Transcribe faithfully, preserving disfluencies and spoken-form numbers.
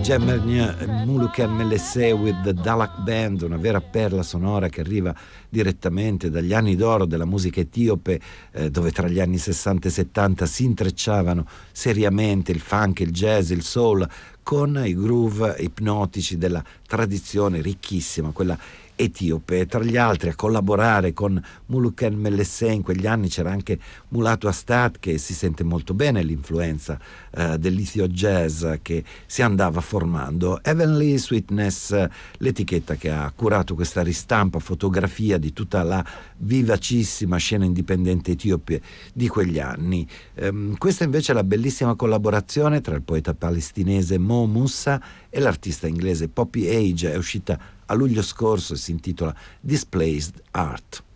Gemmergne Muluken Melesse with the Dalak Band, una vera perla sonora che arriva direttamente dagli anni d'oro della musica etiope, eh, dove tra gli anni sessanta e settanta si intrecciavano seriamente il funk, il jazz, il soul con i groove ipnotici della tradizione ricchissima, quella etiope. Tra gli altri a collaborare con Muluken Melesse in quegli anni c'era anche Mulatu Astad, che si sente molto bene l'influenza eh, dell'Ethio Jazz che si andava formando. Heavenly Sweetness, l'etichetta che ha curato questa ristampa, fotografia di tutta la vivacissima scena indipendente etiope di quegli anni. Ehm, questa invece è la bellissima collaborazione tra il poeta palestinese Mo Musa e l'artista inglese Poppy Age, è uscita a luglio scorso e si intitola Displaced Art.